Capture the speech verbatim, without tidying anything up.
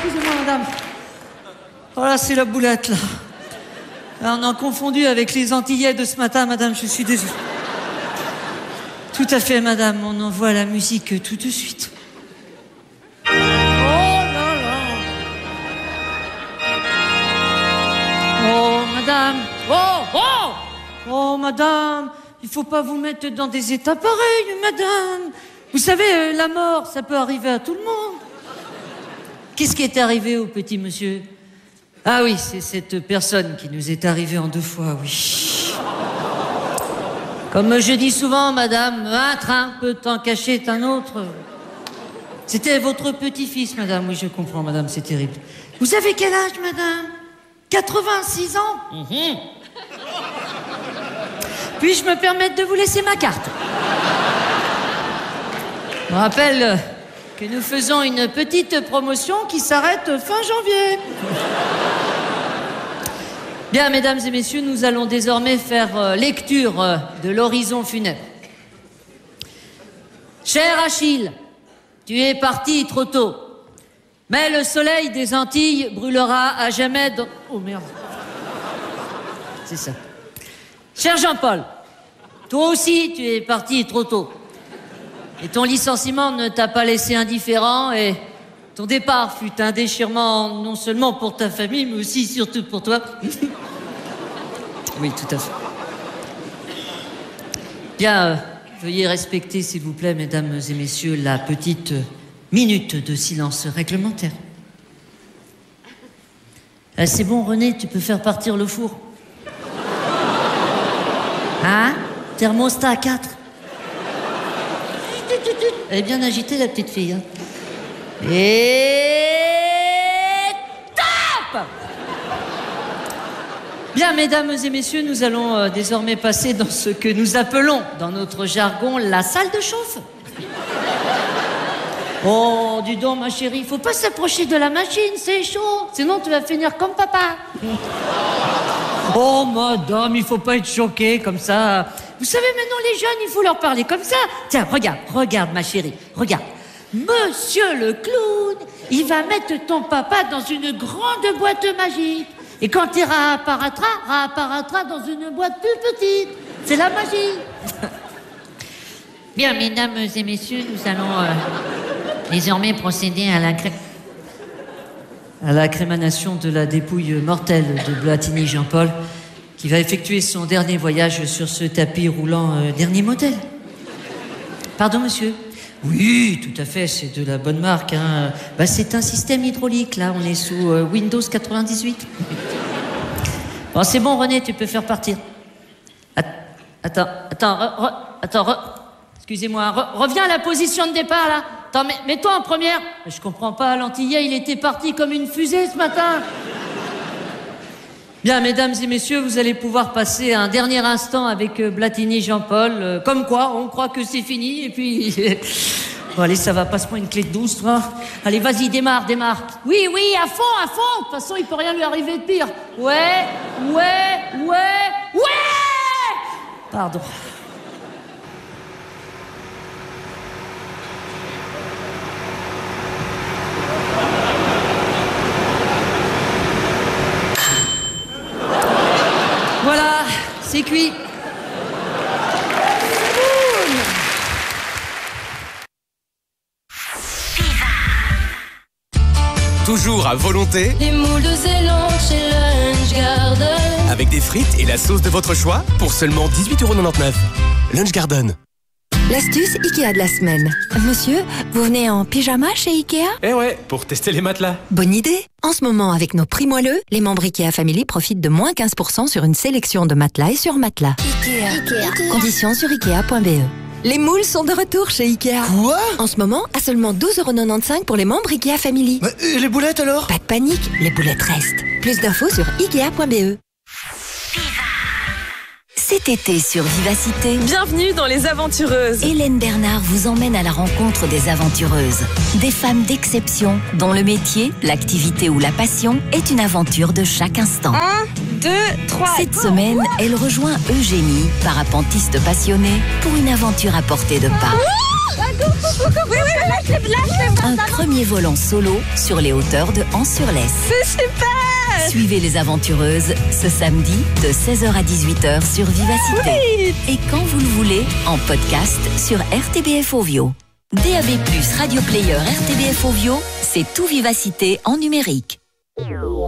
excusez-moi, madame. Voilà, c'est la boulette, là. On a confondu avec les Antillais de ce matin, madame, je suis désolé. Tout à fait, madame, on envoie la musique tout de suite. Oh là là. Oh, madame. Oh, oh. Oh, madame, il faut pas vous mettre dans des états pareils, madame. Vous savez, la mort, ça peut arriver à tout le monde. Qu'est-ce qui est arrivé au petit monsieur ? Ah oui, c'est cette personne qui nous est arrivée en deux fois, oui. Comme je dis souvent, madame, un train peut en cacher un autre. C'était votre petit-fils, madame. Oui, je comprends, madame, c'est terrible. Vous avez quel âge, madame ? quatre-vingt-six ans ? Mmh. Puis-je me permettre de vous laisser ma carte ? Je me rappelle que nous faisons une petite promotion qui s'arrête fin janvier. Bien, mesdames et messieurs, nous allons désormais faire euh, lecture euh, de l'horizon funèbre. Cher Achille, tu es parti trop tôt, mais le soleil des Antilles brûlera à jamais dans... Oh merde. C'est ça. Cher Jean-Paul, toi aussi tu es parti trop tôt. Et ton licenciement ne t'a pas laissé indifférent et ton départ fut un déchirement non seulement pour ta famille, mais aussi surtout pour toi. Oui, tout à fait. Bien, euh, veuillez respecter, s'il vous plaît, mesdames et messieurs, la petite minute de silence réglementaire. Euh, c'est bon, René, tu peux faire partir le four. Hein ? Thermostat à quatre. Elle est bien agitée, la petite fille. Hein. Et... top ! Bien, mesdames et messieurs, nous allons euh, désormais passer dans ce que nous appelons, dans notre jargon, la salle de chauffe. Oh, dis donc, ma chérie, faut pas s'approcher de la machine, c'est chaud. Sinon, tu vas finir comme papa. Oh, madame, il faut pas être choquée comme ça. Vous savez, maintenant, les jeunes, il faut leur parler comme ça. Tiens, regarde, regarde, ma chérie, regarde. Monsieur le clown, il va mettre ton papa dans une grande boîte magique. Et quand il réapparaîtra, réapparaîtra dans une boîte plus petite. C'est la magie. Bien, mesdames et messieurs, nous allons euh, désormais procéder à la cré... à la crémation de la dépouille mortelle de Blatini Jean-Paul, qui va effectuer son dernier voyage sur ce tapis roulant euh, dernier modèle. Pardon, monsieur ? Oui, tout à fait, c'est de la bonne marque. Hein. Bah, c'est un système hydraulique, là, on est sous euh, Windows quatre-vingt-dix-huit. Bon, c'est bon, René, tu peux faire partir. Att- attends, attends, re, re, attends, re, excusez-moi, re, reviens à la position de départ, là. Attends, mets, mets-toi en première. Je comprends pas, l'Antillais, il était parti comme une fusée ce matin. Bien, mesdames et messieurs, vous allez pouvoir passer un dernier instant avec euh, Blatini Jean-Paul. Euh, comme quoi, on croit que c'est fini, et puis... bon, allez, ça va, passe-moi une clé de douce, toi. Allez, vas-y, démarre, démarre. Oui, oui, à fond, à fond. De toute façon, il peut rien lui arriver de pire. Ouais, ouais, ouais, ouais. Pardon. Voilà, c'est cuit. Toujours à volonté. Les moules de Zélande chez Lunch Garden. Avec des frites et la sauce de votre choix pour seulement dix-huit euros quatre-vingt-dix-neuf. Lunch Garden. L'astuce Ikea de la semaine. Monsieur, vous venez en pyjama chez Ikea ? Eh ouais, pour tester les matelas. Bonne idée. En ce moment, avec nos prix moelleux, les membres Ikea Family profitent de moins quinze pour cent sur une sélection de matelas et sur matelas. Ikea. Ikea. Conditions sur ikea point b e. Les moules sont de retour chez Ikea. Quoi ? En ce moment, à seulement douze euros quatre-vingt-quinze pour les membres Ikea Family. Mais, et les boulettes alors ? Pas de panique, les boulettes restent. Plus d'infos sur ikea point b e. Cet été sur Vivacité, bienvenue dans Les Aventureuses. Hélène Bernard vous emmène à la rencontre des aventureuses. Des femmes d'exception, dont le métier, l'activité ou la passion est une aventure de chaque instant. Un, deux, trois. Cette semaine, elle rejoint Eugénie, parapentiste passionnée, pour une aventure à portée de pas. Oui, oui, là, c'est là, c'est Un premier vol en solo sur les hauteurs de Ans-sur-Lesse. C'est super. Suivez les aventureuses ce samedi de seize heures à dix-huit heures sur Vivacité. Oui. Et quand vous le voulez, en podcast sur R T B F Ovio. D A B plus, Radio Player R T B F Ovio, c'est tout Vivacité en numérique.